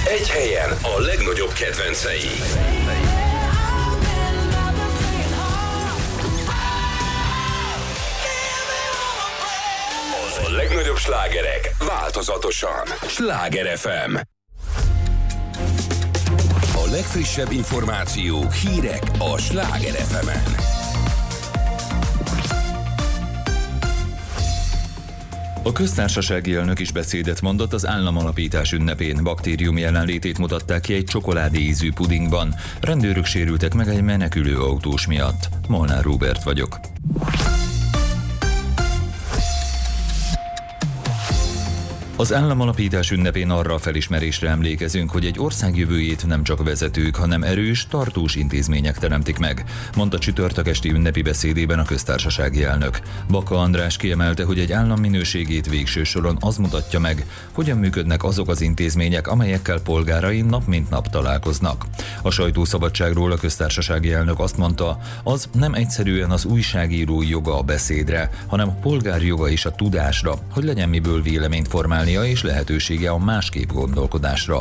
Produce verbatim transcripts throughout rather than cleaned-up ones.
Egy helyen a legnagyobb kedvencei. A legnagyobb slágerek változatosan. Sláger ef em. A legfrissebb információk, hírek a Sláger ef emen. A köztársasági elnök is beszédet mondott az államalapítás ünnepén. Baktérium jelenlétét mutatták ki egy csokoládé ízű pudingban. Rendőrök sérültek meg egy menekülő autós miatt. Molnár Róbert vagyok. Az államalapítás ünnepén arra a felismerésre emlékezünk, hogy egy ország jövőjét nem csak vezetők, hanem erős, tartós intézmények teremtik meg, mondta csütörtök esti ünnepi beszédében a köztársasági elnök. Baka András kiemelte, hogy egy állam minőségét végső soron az mutatja meg, hogyan működnek azok az intézmények, amelyekkel polgárai nap mint nap találkoznak. A sajtószabadságról a köztársasági elnök azt mondta, az nem egyszerűen az újságíró joga a beszédre, hanem a polgár joga is a tudásra, hogy legyen miből véleményt formálni és lehetősége a másképp gondolkodásra.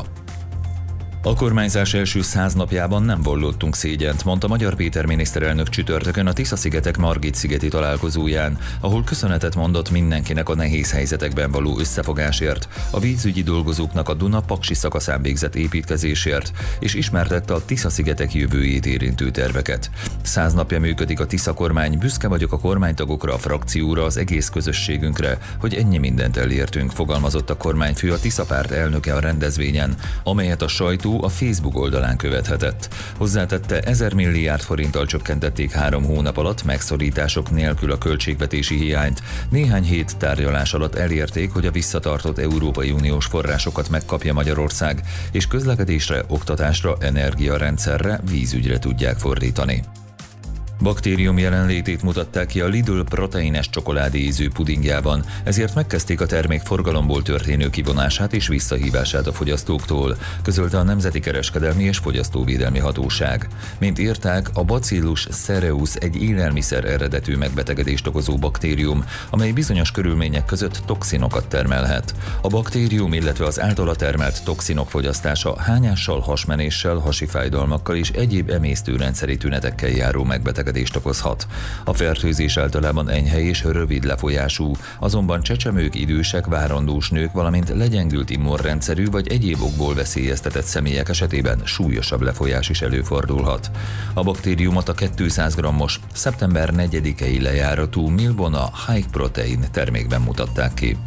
A kormányzás első száz napjában nem vallottunk szégyent, mondta Magyar Péter miniszterelnök csütörtökön a Tisza-szigetek Margit-szigeti találkozóján, ahol köszönetet mondott mindenkinek a nehéz helyzetekben való összefogásért, a vízügyi dolgozóknak a Duna-Paksi szakaszán végzett építkezésért, és ismertette a Tisza-szigetek jövőjét érintő terveket. Száz napja működik a Tisza kormány, büszke vagyok a kormánytagokra, a frakcióra, az egész közösségünkre, hogy ennyi mindent elértünk, fogalmazott a kormányfő, a Tisza párt elnöke a rendezvényen, amelyet a sajtó a Facebook oldalán követhetett. Hozzátette, ezer milliárd forinttal csökkentették három hónap alatt megszorítások nélkül a költségvetési hiányt. Néhány hét tárgyalás alatt elérték, hogy a visszatartott Európai Uniós forrásokat megkapja Magyarország, és közlekedésre, oktatásra, energiarendszerre, vízügyre tudják fordítani. Baktérium jelenlétét mutatták ki a Lidl proteines csokoládé ízű pudingjában, ezért megkezdték a termék forgalomból történő kivonását és visszahívását a fogyasztóktól, közölte a Nemzeti Kereskedelmi és Fogyasztóvédelmi Hatóság. Mint írták, a Bacillus cereus egy élelmiszer eredetű megbetegedést okozó baktérium, amely bizonyos körülmények között toxinokat termelhet. A baktérium, illetve az általa termelt toxinok fogyasztása hányással, hasmenéssel, hasi fájdalmakkal és egyéb emésztőrendszeri tünetekkel járó megbetegedést okozhat. A fertőzés általában enyhe és rövid lefolyású, azonban csecsemők, idősek, várandós nők, valamint legyengült immunrendszerű vagy egyéb okból veszélyeztetett személyek esetében súlyosabb lefolyás is előfordulhat. A baktériumot a kétszáz grammos, szeptember negyedikei lejáratú Milbona High Protein termékben mutatták ki.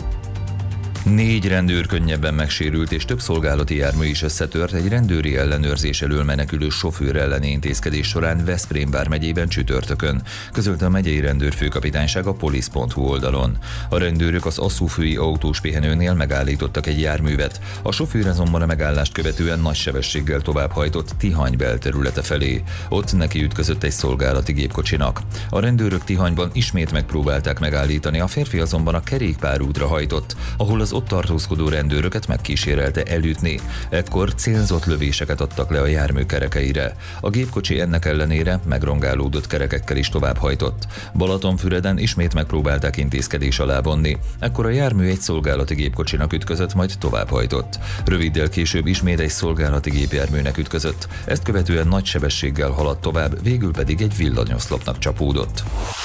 Négy rendőr könnyebben megsérült és több szolgálati jármű is összetört egy rendőri ellenőrzés elől menekülő sofőr elleni intézkedés során Veszprém vármegyében csütörtökön, közölte a megyei rendőrfőkapitányság a police pont hu oldalon. A rendőrök az Asszúfői autós pihenőnél megállítottak egy járművet, a sofőr azonban a megállást követően nagy sebességgel továbbhajtott Tihany belterülete felé. Ott neki ütközött egy szolgálati gépkocsinak. A rendőrök Tihanyban ismét megpróbálták megállítani, a férfi azonban a kerékpárútra hajtott, ahol az ott tartózkodó rendőröket megkísérelte elütni. Ekkor célzott lövéseket adtak le a jármű kerekeire. A gépkocsi ennek ellenére megrongálódott kerekekkel is továbbhajtott. Balatonfüreden ismét megpróbálták intézkedés alá vonni. Ekkor a jármű egy szolgálati gépkocsinak ütközött, majd továbbhajtott. Röviddel később ismét egy szolgálati gépjárműnek ütközött. Ezt követően nagy sebességgel haladt tovább, végül pedig egy villanyoszlopnak csapódott.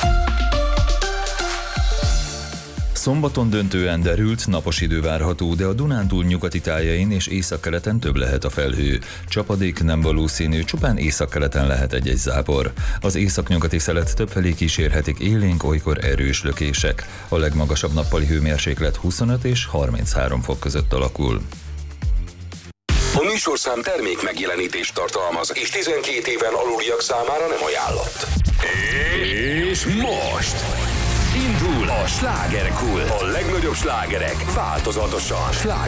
Szombaton döntően derült, napos idő várható, de a Dunántúl nyugati tájain és északkeleten több lehet a felhő. Csapadék nem valószínű, csupán északkeleten lehet egy-egy zápor. Az északnyugati szelet többfelé kísérhetik élénk, olykor erős lökések. A legmagasabb nappali hőmérséklet huszonöt és harminchárom fok között alakul. A műsorszám termék megjelenítést tartalmaz, és tizenkét éven aluliak számára nem ajánlott. És most indul a slágerkult. A legnagyobb slágerek változatosan. Sláger